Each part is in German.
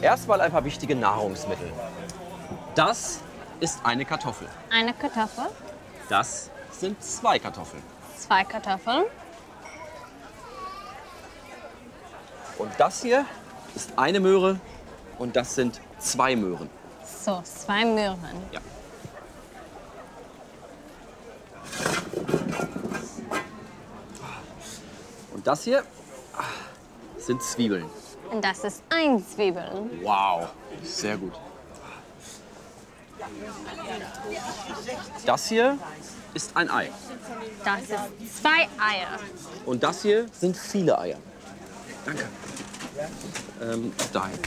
Erstmal ein paar wichtige Nahrungsmittel. Das ist eine Kartoffel. Eine Kartoffel. Das sind 2 Kartoffeln. 2 Kartoffeln. Und das hier ist eine Möhre und das sind 2 Möhren. So, 2 Möhren. Ja. Und das hier sind Zwiebeln. Und das ist 1 Zwiebel. Wow, sehr gut. Das hier ist ein Ei. Das ist 2 Eier. Und das hier sind viele Eier. Danke. Dahin.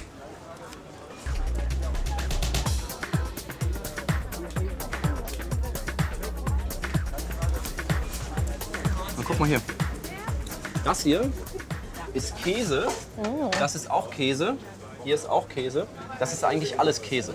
Na, guck mal hier. Das hier ist Käse. Das ist auch Käse. Hier ist auch Käse. Das ist eigentlich alles Käse.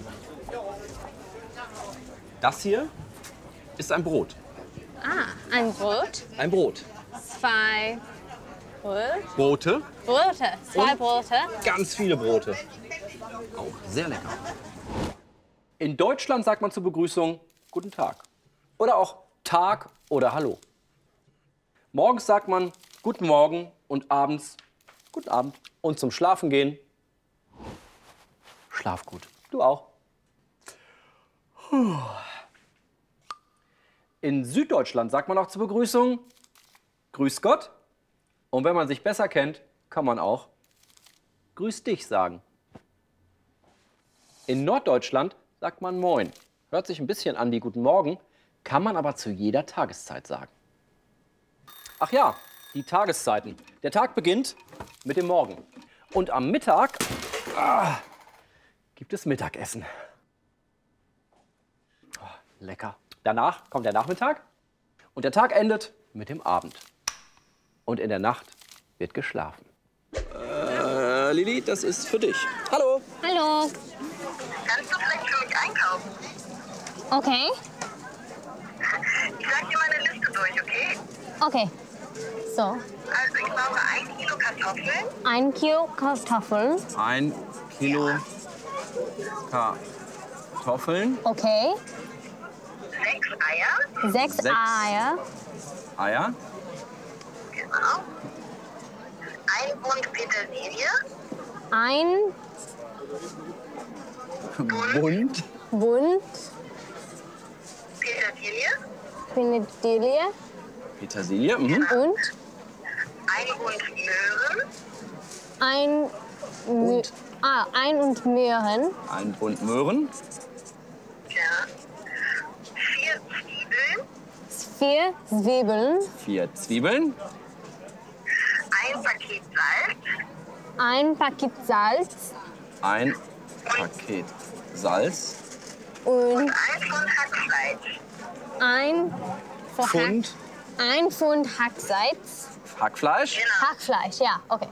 Das hier ist ein Brot. Ah, ein Brot. Ein Brot. 2 Brote. Brote. 2 Und? Brote. Ganz viele Brote. Auch sehr lecker. In Deutschland sagt man zur Begrüßung Guten Tag. Oder auch Tag oder Hallo. Morgens sagt man Guten Morgen und abends Guten Abend. Und zum Schlafen gehen Schlaf gut. Du auch. In Süddeutschland sagt man auch zur Begrüßung Grüß Gott. Und wenn man sich besser kennt, kann man auch Grüß dich sagen. In Norddeutschland sagt man Moin. Hört sich ein bisschen an wie Guten Morgen, kann man aber zu jeder Tageszeit sagen. Ach ja, die Tageszeiten. Der Tag beginnt mit dem Morgen. Und am Mittag gibt es Mittagessen. Oh, lecker. Danach kommt der Nachmittag und der Tag endet mit dem Abend. Und in der Nacht wird geschlafen. Lili, das ist für dich. Hallo. Hallo. Kannst du vielleicht für mich einkaufen? Okay. Ich sag dir meine Liste durch, okay? Okay. So, Also ich brauche 1 Kilo Kartoffeln, 1 Kilo Kartoffeln. 1 Kilo Kartoffeln. Okay. 6 Eier, 6 6 Eier. Eier. genau. 1 Bund Petersilie, Ein Bund. Bund Petersilie, Petersilie Petersilie. und 1 Bund Möhren, ein und Möhren. 1 Bund Möhren. ja. 4 Zwiebeln, 4 Zwiebeln. 4 Zwiebeln. 1 Paket Salz, Ein Paket Salz. 1 Paket Salz. Und 1 Pfund Hackfleisch, ein Pfund Ein Pfund Hacksalz. Hackfleisch. Hackfleisch, ja, okay.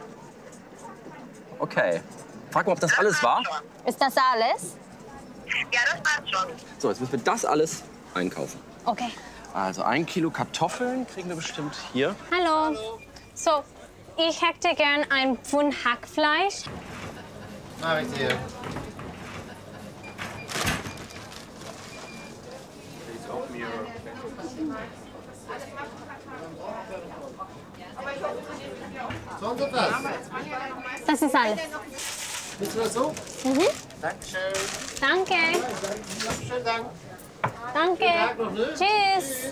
Okay. Frag mal, ob das alles war. schon. Ist das alles? Ja, das passt schon. So, jetzt müssen wir das alles einkaufen. Okay. Also 1 Kilo Kartoffeln kriegen wir bestimmt hier. Hallo. So, ich hätte gern ein Pfund Hackfleisch. Mach ich dir. Sonst noch was? Das ist alles. Willst du das so? Mhm. Dankeschön. Danke. Schönen Dank. Danke. Tag noch, ne? Tschüss.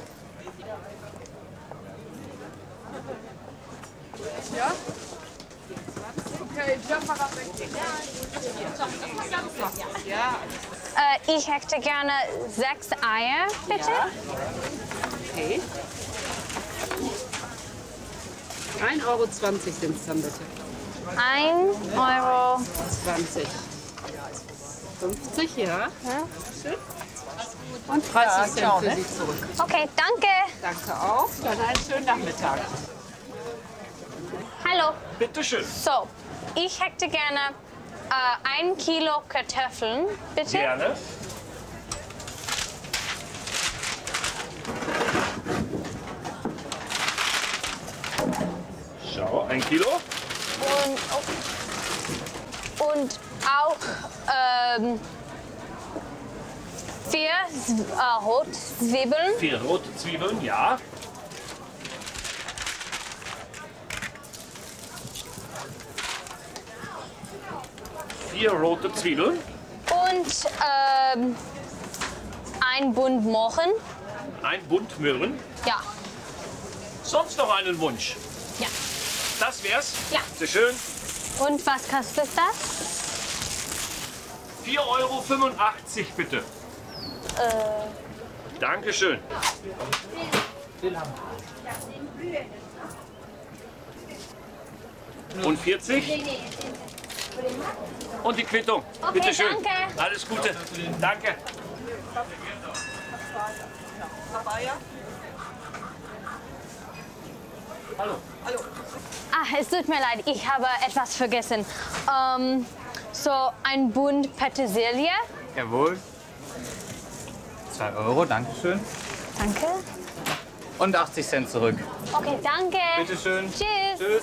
Ich hätte gerne 6 Eier, bitte. Okay. 1,20 € sind es dann bitte. 1,20 €. 20. 50, ja. Ja. Und 30 Cent für Sie zurück. Okay, danke. Danke auch. Dann einen schönen Nachmittag. Hallo. Bitte schön. So, ich hätte gerne 1 Kilo Kartoffeln, bitte. Gerne. Schau, 1 Kilo. Und auch 4 Rotzwiebeln. 4 rote Zwiebeln, ja. Vier rote Zwiebeln. Und ein Bund Mohren. Ein Bund Möhren. Ja. Sonst noch einen Wunsch? Ja. Das wär's? Ja. Sehr schön. Und was kostet das? 4,85 € bitte. Dankeschön. Und 40? Und die Quittung. Okay, Bitte schön. danke. Alles Gute. Danke. Hallo. Ah, es tut mir leid, ich habe etwas vergessen. So ein Bund Petersilie. Jawohl. 2 €, Dankeschön. Danke. Und 80 Cent zurück. Okay, danke. Bitteschön. Tschüss. Tschüss.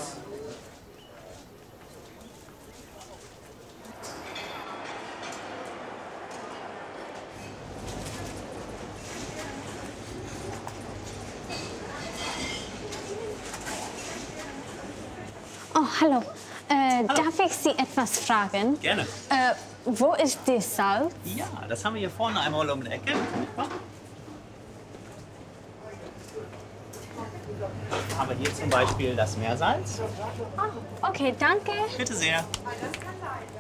Oh, hallo. Darf ich Sie etwas fragen? Gerne. Wo ist die Salz? Ja, das haben wir hier vorne einmal um die Ecke. Haben wir hier zum Beispiel das Meersalz. Okay, danke. Bitte sehr.